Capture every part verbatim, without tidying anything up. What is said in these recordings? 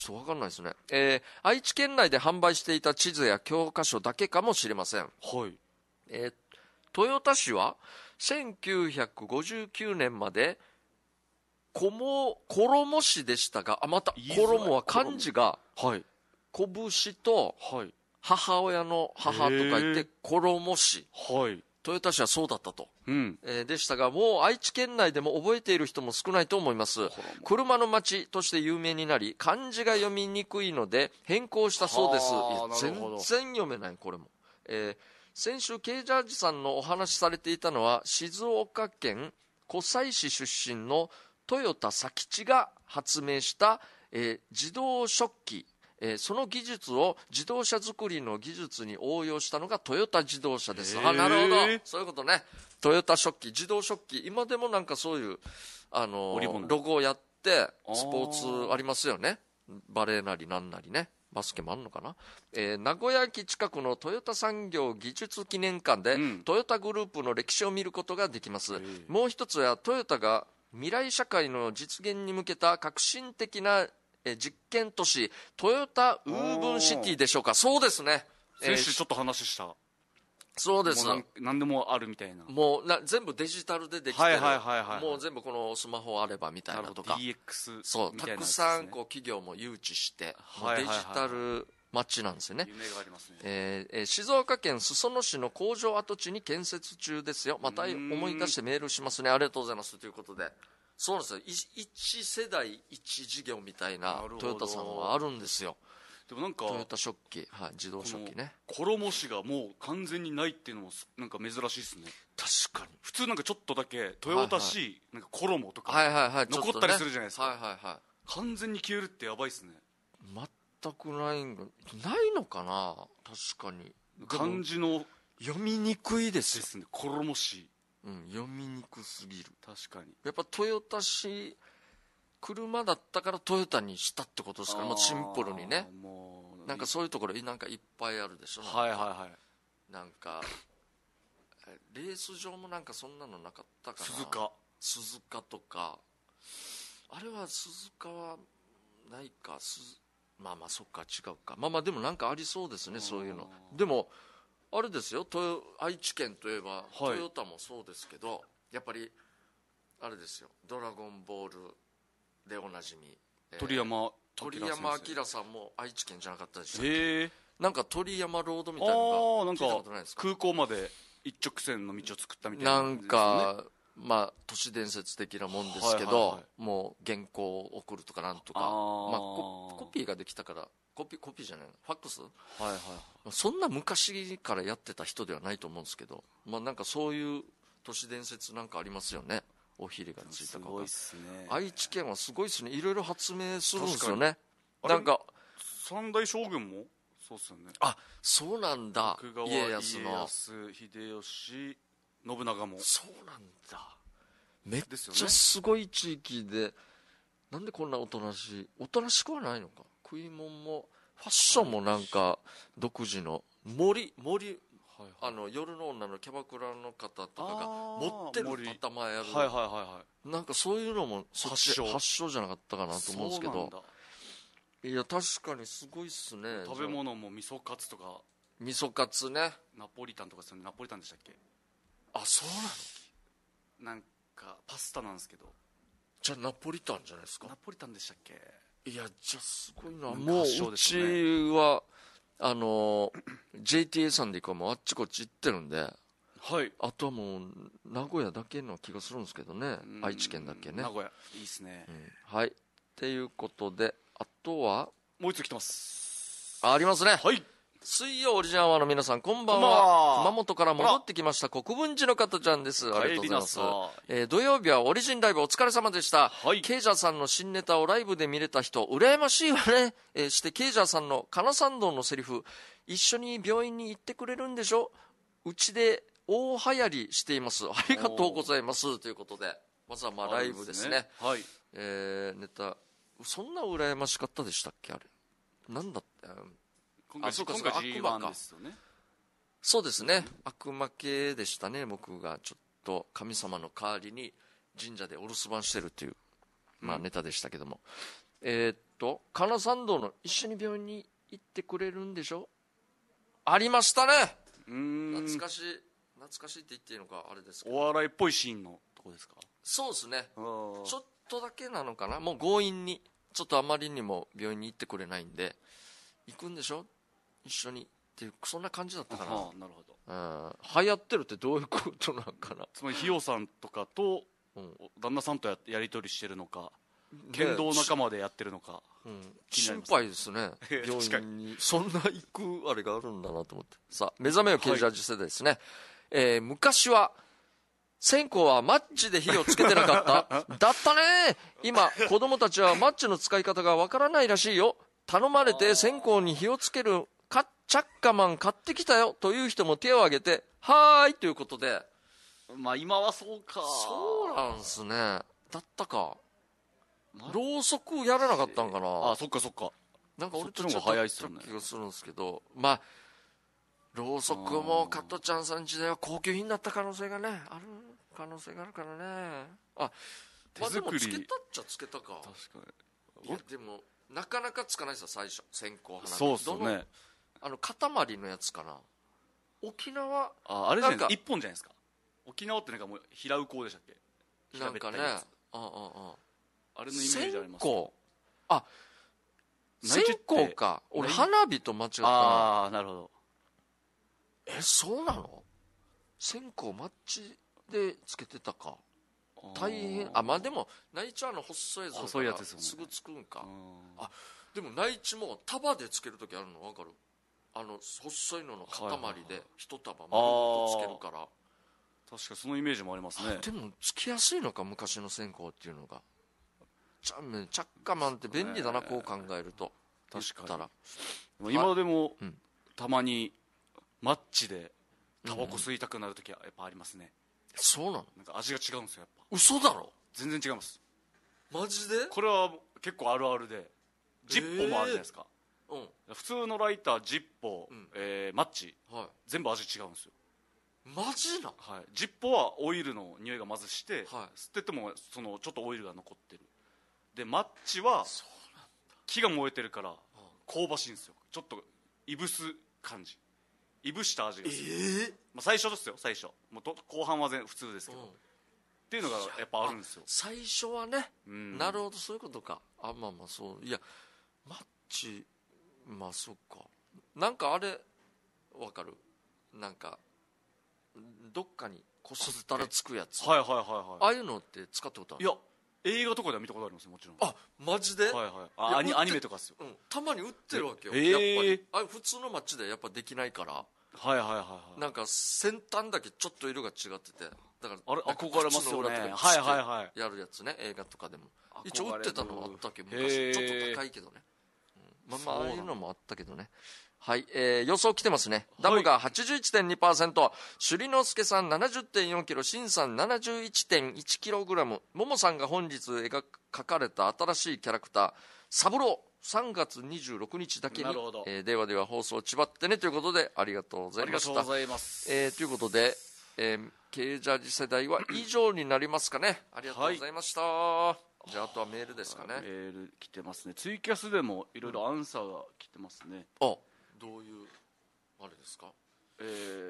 ちょっとわかんないですね。えー、愛知県内で販売していた地図や教科書だけかもしれません。 はい。 えー、豊田市はせんきゅうひゃくごじゅうきゅうねんまで衣市でしたが、あ、また衣は漢字がはい。 拳とはい。 母親の母と書いて衣市。 はい。 豊田市はそうだったと、 うん。 えーでしたが、もう愛知県内でも覚えている人も少ないと思います。車の町として有名になり、漢字が読みにくいので変更したそうです。 はあ、 いやなるほど。 全然読めない、これも。えー先週ケイジャージさんのお話しされていたのは、静岡県湖西市出身の豊田佐吉が発明した、えー自動食器、えーその技術を自動車作りの技術に応用したのがトヨタ自動車です。あ、なるほど、そういうことね。トヨタ食器、自動食器、今でもなんかそういうあの織物ロゴをやってスポーツありますよね。バレーなりなんなりね、バスケもあるのかな、えー名古屋駅近くのトヨタ産業技術記念館で、 うんトヨタグループの歴史を見ることができます。 えもう一つはトヨタが未来社会の実現に向けた革新的なえー実験都市トヨタウーブンシティでしょうか。そうですね、えー先週ちょっと話した。 そうです。 もうなん何でもあるみたいな。 もうな全部デジタルでできてる、 はいはいはいはいもう全部このスマホあればみたいなるほど。 なとか、 ディーエックス みそうたくたいなやつですね。 さんこう企業も誘致して、もうはいはいはいはいデジタル街なんですよね。 夢がありますね。 えーえー静岡県裾野市の工場跡地に建設中ですよ。また思い出してメールしますね。ありがとうございますということで、そうなんですよ、い一世代一事業みたいななるほどトヨタさんはあるんですよ。 でもなんかトヨタ食器、はい、自動食器ね。 この衣紙がもう完全にないっていうのもすなんか珍しいですね。 確かに。 普通なんかちょっとだけ豊田市なんか衣とかはいはいはい、ちょっとね残ったりするじゃないですか。 はいはいはい。 完全に消えるってやばいですね。 全くないんがないのかな。確かに。 漢字の読みにくいですよ。 ですね。衣紙。 うん、読みにくすぎる。 確かに。 やっぱトヨタ市車だったからトヨタにしたってことですから、もうシンプルにね。 もうなんかそういうところなんかいっぱいあるでしょ。 はいはいはいなんかレース場もなんかそんなのなかったかな。 鈴鹿鈴鹿とか、あれは鈴鹿はないか、鈴まあまあそっか違うか、まあまあでもなんかありそうですね、そういうの。でもあれですよ、ト愛知県といえば、はい、トヨタもそうですけど、やっぱりあれですよ、ドラゴンボールでおなじみ、えー、 鳥山鳥山明さんも愛知県じゃなかったでしたっけ。 へえ。 なんか鳥山ロードみたいなのが聞いたことないですか。 空港まで一直線の道を作ったみたいな、 なんかまあ都市伝説的なもんですけど、はいはいはい、もう原稿を送るとかなんとか、あ、まあ、コ, コピーができたからコピ, コピーじゃないファックス、はいはい、そんな昔からやってた人ではないと思うんですけど、まあなんかそういう都市伝説なんかありますよね。おひれがついたか。すごいっすね。愛知県はすごいっすね。いろいろ発明するんですよね。なんか三代将軍もそうっすよね。 あ、そうなんだ。 徳川家康の家康秀吉信長もそうなんだ。めっちゃすごい地域で、なんでこんなおとなしい、おとなしくはないのか。食い物もファッションもなんか独自の森森、はいはい、あの夜の女のキャバクラの方とかが持ってる頭やる、 はいはいはいはい、 なんかそういうのもそっち発祥じゃなかったかなと思うんですけど。いや確かにすごいっすね。 食べ物も味噌カツとか、 味噌カツね、 ナポリタンとかですよね。ナポリタンでしたっけ。 あ、そうなの。 なんかパスタなんですけど。 じゃあナポリタンじゃないですか。 ナポリタンでしたっけ。 いやじゃあすごいな。もううちはあの ジェイティーエー さんで行くかもあっちこっち行ってるんで、はい、あとはもう名古屋だけの気がするんですけどね。愛知県だけね。 名古屋いいっすね、 うん、はい。っていうことで、あとはもう一つ来てます。 あ, ありますね。 はい。 水曜オリジナルアワーの皆さんこんばんは。熊本から戻ってきました国分寺の方ちゃんです。ありがとうございます。えー、土曜日はオリジンライブお疲れ様でした。はい、ケイジャーさんの新ネタをライブで見れた人羨ましいわね、えー、してケイジャーさんのカナサンドのセリフ、一緒に病院に行ってくれるんでしょ、うちで大流行りしています。ありがとうございますということで、まずはまあライブですね。はい、えー、ネタそんな羨ましかったでしたっけ。あれなんだって、 今回、今回 ジーワン ですよね。 そうですね、悪魔系でしたね。僕がちょっと神様の代わりに神社でお留守番してるっていう、まあ、ネタでしたけども、うん、えー、っと金参道の一緒に病院に行ってくれるんでしょ。ありましたね。 うーん懐かしい懐かしいって言っていいのかあれですけど、 お笑いっぽいシーンのとこですか。 そうですね。 あーちょっとだけなのかな。もう強引にちょっとあまりにも病院に行ってくれないんで、行くんでしょ一緒にっていう、そんな感じだったかな。 あーなるほど。 うん、流行ってるってどういうことなんかな。 つまりひよさんとかとうん旦那さんとややり取りしてるのか、剣道仲間でやってるのか、 うん、 気になり心ます配ですね確かに病院にそんな行くあれがあるんだなと思って。さあ、目覚めよ刑事味世代ですね、えー昔は線香はマッチで火をつけてなかっただったね。今子供たちはマッチの使い方がわからないらしいよ。頼まれて線香に火をつけるかチャッカマン買ってきたよという人も手を挙げてはーいということで。 まあ今はそうか。 そうなんすね。だったか。 マッチろうそくやらなかったんかな。 あ、そっかそっか。 なんか俺とそっちの方が早いっすよね気がするんですけど、まあろうそくも加トちゃんさん時代は高級品だった可能性がねある可能性があるからね。あ、 手作り、 まあ、でもつけたっちゃつけたか。 確かに。 いやでもなかなかつかないですよ最初線香花火。 そうっすよどのね。 あの塊のやつかな。沖縄あ、あれじゃないですか、 なんか一本じゃないですか。沖縄ってなんかもう平打こうでしたっけ。 なんかね、 平べったいやつああああれのイメージあります。 線香、あ、線内地って香か。俺内花火と間違ったな。 ああ、なるほど。 え、そうなの。線香マッチでつけてたか。大変。あ、まあでも内地はあの細いやつだから細いやつですよねすぐつくんか。 ああ、でも内地も束でつけるときあるの分かる。あの細いのの塊で一束丸ごとつけるから。 確かそのイメージもありますね。 でもつきやすいのか昔の線香っていうのが。チャッチャッカマンって便利だな、こう考えると。 確かに言ったら今でも、 うんたまにマッチでタバコ吸いたくなるときはやっぱありますね。 そうなの。 なんか味が違うんですよ、やっぱ。 嘘だろ。 全然違います。 マジで。 これは結構あるあるで、ジッポもあるじゃないですか。 うん普通のライター、ジッポ、 うんえーマッチ、 は全部味違うんですよ。 い。マジな。 はい、ジッポはオイルの匂いがまずして、 はい吸っててもそのちょっとオイルが残ってる。でマッチは木が燃えてるから香ばしいんですよ。ちょっといぶす感じ、いぶした味がする。 えまあ、最初ですよ、最初もうと後半は全普通ですけど、 うんっていうのがやっぱあるんですよ。 最初はね、 うんなるほど、そういうことか。あ、まあまあそういやマッチ、まあそっか。なんかあれわかる。なんかどっかにこすったらつくやつ、 はいはいはいあはあいうのって使ったことある。 い。いや映画とかでは見たことありますよ、もちろん。 あ、マジで、 はいはい。あいや売ってアニアニメとかっすよ。 うん、たまに売ってるわけよ、 ええやっぱりあれ普通のマッチでやっぱできないから、 はいはいはいはい。 なんか先端だけちょっと色が違ってて、だからあれなんか憧れますよね靴の裏とかにはいはいはいやるやつね、映画とかでも憧れる一応売ってたのはあったけどへー昔ちょっと高いけどね、うん、まあまあああそうなんだいうのもあったけどね。はい、えー、予想来てますね。ダムが はちじゅういってんにパーセント、首里之助さん ななじゅってんよんキロ、シンさん ななじゅういってんいちキログラム、ももさんが本日描かれた新しいキャラクターサブロー、さんがつにじゅうろくにちだけになるほど、 えー、ではでは放送ちばってねということでありがとうござあいました。 りがとうございます。 えー、ということで、えー、K ジャージ世代は以上になりますかね。ありがとうございました、はい、じゃああとはメールですかね。 メール来てますね。ツイキャスでもいろいろアンサーが来てますね。 あ、どういうあれですか。 え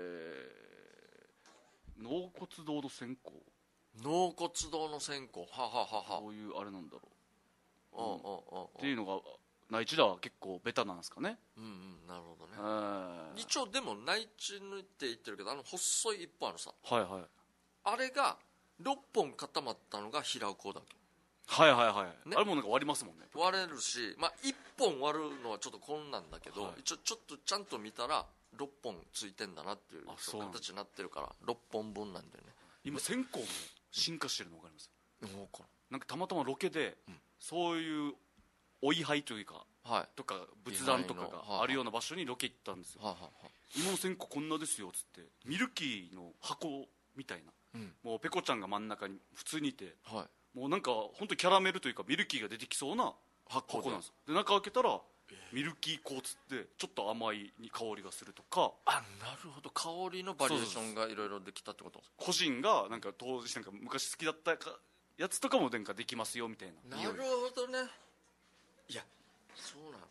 ー、納骨堂の線香、 納骨堂の線香、はははは、 どういうあれなんだろう、 うんうんうんうん、 っていうのが内地では結構ベタなんですかね。 うんうん、なるほどね。 えー一応でも内地抜いて言ってるけど、あの細い一本あるさ、 はいはいあれがろっぽん固まったのが平尾香だけはいはいはい、 ね、 あれもなんか割りますもんね。 割れるし、まあ、いっぽん割るのはちょっと困難だけど、 はい一応ちょっとちゃんと見たらろっぽんついてんだなっていうあそうなんだ形になってるからろっぽんぶんなんだよね。 今線香も進化してるの分かります。 分かなんかたまたまロケで、 うんそういうお位牌というかる。はいとか仏壇とか位牌のがあるような場所にロケ行ったんですよ。 はいはいはい。 今の線香こんなですよっつって、ミルキーの箱みたいな、 うんもうペコちゃんが真ん中に普通にいて、 はいもうなんか本当キャラメルというかミルキーが出てきそうな箱で箱なんですよ。で中開けたら、ミルキー香っつってちょっと甘い香りがするとか、 あ、なるほど、香りのバリエーションがいろいろできたってこと。 個人がなんか当時なんか昔好きだったかやつとかもなんかできますよみたいな。 なるほどね。いやそうなんだ。